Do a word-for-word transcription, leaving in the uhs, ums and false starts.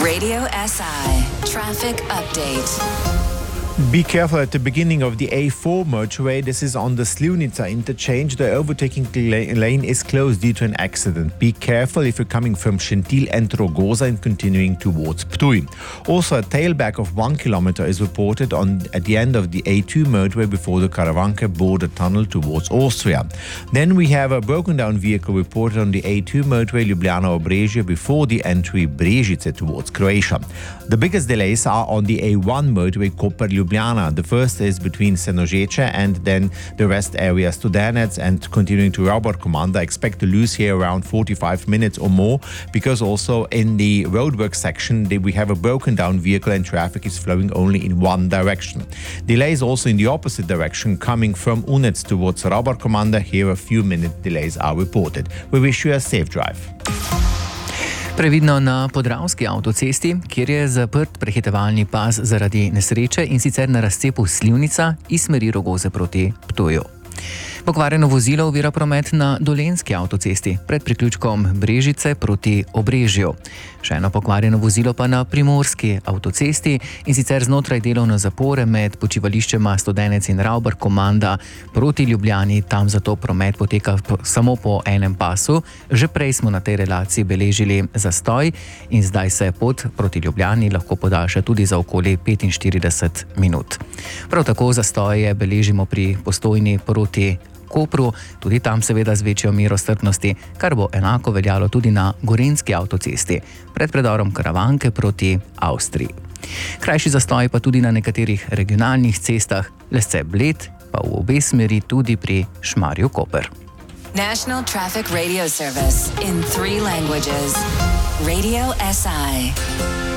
Radio S I Traffic Update. Be careful at the beginning of the A four motorway. This is on the Slivnica interchange. The overtaking lane is closed due to an accident. Be careful if you're coming from Šentilj and Rogoza and continuing towards Ptuj. Also, a tailback of one kilometer is reported on at the end of the A two motorway before the Karavanke border tunnel towards Austria. Then we have a broken down vehicle reported on the A two motorway Ljubljana-Obrežje before the entry Brežice towards Croatia. The biggest delays are on the A one motorway Koper-Ljubljana. The first is between Senožeče and then the rest area Studenec and continuing to Ravbar Komanda. Expect to lose here around forty-five minutes or more because also in the roadwork section we have a broken down vehicle and traffic is flowing only in one direction. Delays also in the opposite direction coming from Unec towards Ravbar Komanda. Here a few minute delays are reported. We wish you a safe drive. Previdno na Podravski avtocesti, kjer je zaprt prehitevalni pas zaradi nesreče in sicer na razcepu Slivnica iz smeri Rogoze proti Ptuju. Pokvarjeno vozilo ovira promet na Dolenjski avtocesti pred priključkom Brežice proti Obrežju. Še eno pokvarjeno vozilo pa na Primorski avtocesti in sicer znotraj delovne zapore med počivališčema Studenec in Ravbar Komanda proti Ljubljani. Tam zato promet poteka samo po enem pasu. Že prej smo na tej relaciji beležili zastoj in zdaj se pot proti Ljubljani lahko podaljša tudi za okoli petinštirideset minut. Prav tako zastoje beležimo pri Postojni proti Kopru, tudi tam seveda z večjo mero strpnosti, kar bo enako veljalo tudi na Gorenjski avtocesti, pred predorom Karavanke proti Avstriji. Krajši zastoj pa tudi na nekaterih regionalnih cestah, Lesce Bled pa v obe smeri tudi pri Šmarju Koper. National Traffic Radio Service in three languages. Radio S I.